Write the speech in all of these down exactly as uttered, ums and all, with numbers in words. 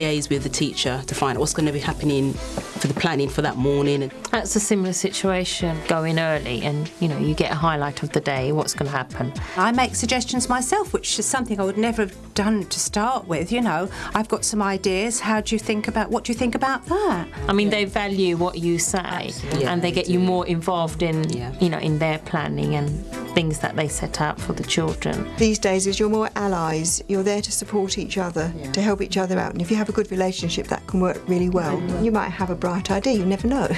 Liaise with the teacher to find out what's going to be happening for the planning for that morning. That's a similar situation. Go in early and, you know, you get a highlight of the day, what's going to happen. I make suggestions myself, which is something I would never have done to start with, you know. I've got some ideas. How do you think about, what do you think about that? I mean, they value what you say Yeah, and they get you more involved in, Yeah. you know, in their planning and things that they set out for the children. These days, as you're more allies, you're there to support each other, Yeah. to help each other out. And if you have a good relationship, that can work really well. You might have a bright idea, you never know.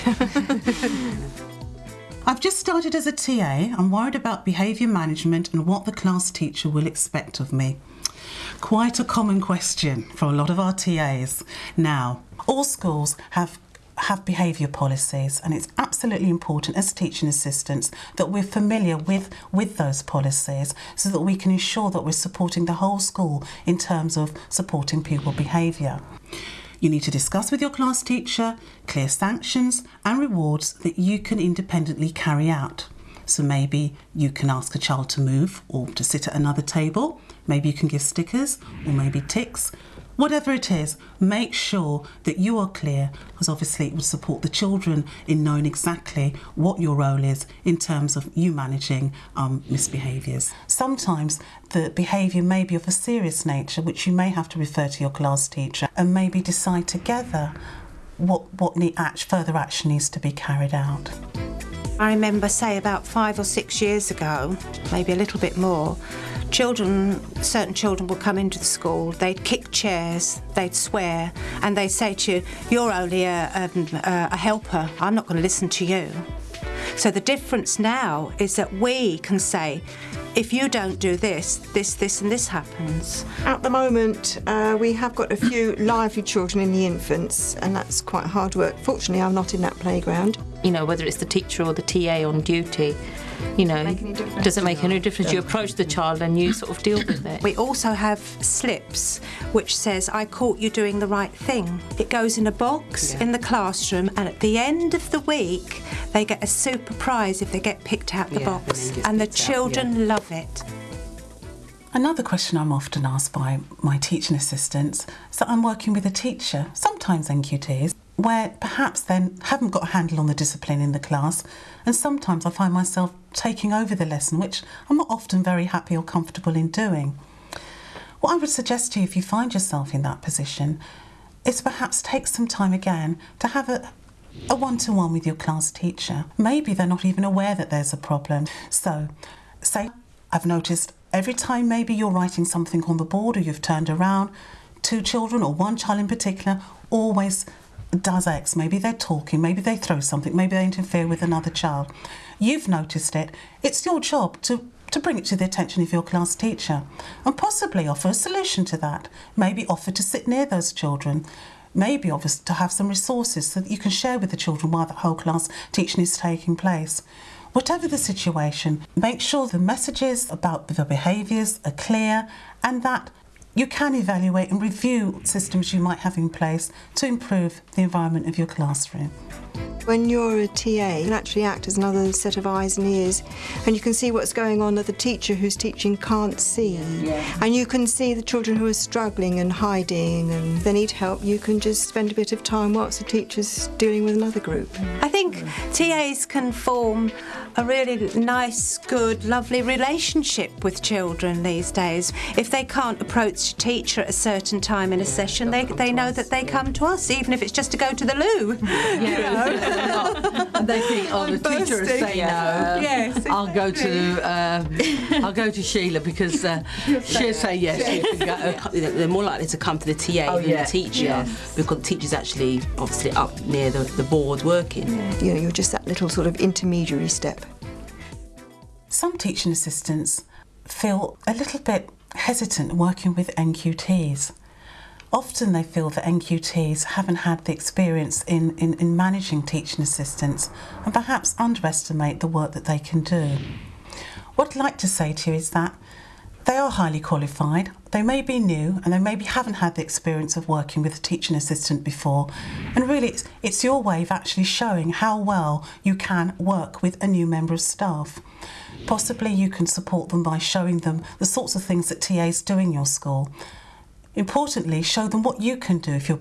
I've just started as a T A. I'm worried about behaviour management and what the class teacher will expect of me. Quite a common question for a lot of our T As. Now, all schools have have behaviour policies, and it's absolutely important as teaching assistants that we're familiar with, with those policies so that we can ensure that we're supporting the whole school in terms of supporting pupil behaviour. You need to discuss with your class teacher clear sanctions and rewards that you can independently carry out. So maybe you can ask a child to move or to sit at another table. Maybe you can give stickers or maybe ticks. Whatever it is, make sure that you are clear, because obviously it would support the children in knowing exactly what your role is in terms of you managing um, misbehaviours. Sometimes the behaviour may be of a serious nature, which you may have to refer to your class teacher and maybe decide together what, what need, act, further action needs to be carried out. I remember, say, about five or six years ago, maybe a little bit more, children, certain children would come into the school, they'd kick chairs, they'd swear, and they'd say to you, you're only a, um, a helper, I'm not going to listen to you. So the difference now is that we can say, if you don't do this, this, this and this happens. At the moment, uh, we have got a few lively children in the infants, and that's quite hard work. Fortunately, I'm not in that playground. You know, whether it's the teacher or the T A on duty, you know, Make any difference. doesn't make any difference. You approach the child and you sort of deal with it. We also have slips which says, I caught you doing the right thing. It goes in a box in the classroom, and at the end of the week they get a super prize if they get picked out the Yeah, box, the name gets and the picked out, children yeah. love it. Another question I'm often asked by my teaching assistants is that I'm working with a teacher, sometimes N Q Ts, where perhaps they haven't got a handle on the discipline in the class, and sometimes I find myself taking over the lesson, which I'm not often very happy or comfortable in doing. What I would suggest to you if you find yourself in that position is perhaps take some time again to have a a one-to-one with your class teacher. Maybe they're not even aware that there's a problem. So, say, I've noticed every time maybe you're writing something on the board or you've turned around, two children or one child in particular always does X. Maybe they're talking, maybe they throw something, maybe they interfere with another child. You've noticed it. It's your job to to bring it to the attention of your class teacher and possibly offer a solution to that. Maybe offer to sit near those children. Maybe obviously to have some resources so that you can share with the children while the whole class teaching is taking place. Whatever the situation, make sure the messages about the behaviours are clear and that you can evaluate and review systems you might have in place to improve the environment of your classroom. When you're a T A, you can actually act as another set of eyes and ears, and you can see what's going on that the teacher who's teaching can't see. Yeah. And you can see the children who are struggling and hiding and they need help. You can just spend a bit of time whilst the teacher's dealing with another group. I think T As can form a really nice, good, lovely relationship with children these days. If they can't approach a teacher at a certain time in a session, they, they know that they come to us, even if it's just to go to the loo. Yeah. And they think, oh, the teacher will say no. Yes, I'll go to um, I'll go to Sheila because uh, she'll say yes. You can go. They're more likely to come to the T A Oh, than yeah. the teacher Yes. because the teacher's actually obviously up near the, the board working. You know, you're just that little sort of intermediary step. Some teaching assistants feel a little bit hesitant working with N Q Ts. Often they feel that N Q Ts haven't had the experience in, in, in managing teaching assistants and perhaps underestimate the work that they can do. What I'd like to say to you is that they are highly qualified, they may be new and they maybe haven't had the experience of working with a teaching assistant before, and really it's, it's your way of actually showing how well you can work with a new member of staff. Possibly you can support them by showing them the sorts of things that T As do in your school. Importantly, show them what you can do if you're